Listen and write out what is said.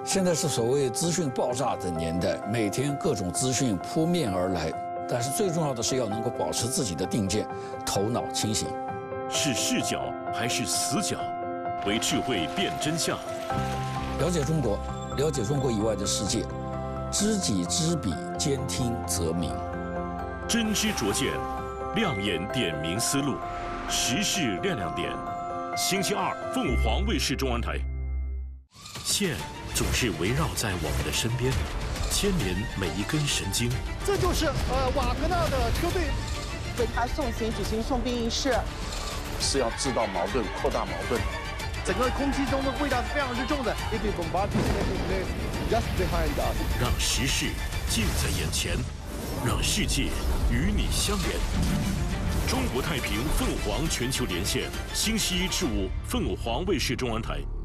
现在是所谓资讯爆炸的年代，每天各种资讯扑面而来，但是最重要的是要能够保持自己的定见，头脑清醒。 是视角还是死角？为智慧辨真相。 了解中国，了解中国以外的世界，知己知彼，兼听则明。 真知灼见，亮眼点明思路，时事亮亮点。星期二，凤凰卫视中文台。线总是围绕在我们的身边，牵连每一根神经。 这就是瓦格纳的车队为他送行举行送殡仪式， 是要制造矛盾，扩大矛盾。 整个空气中的味道是非常之重的。 让时事近在眼前，让世界与你相连。中国太平凤凰全球连线，星期一至五，凤凰卫视中文台。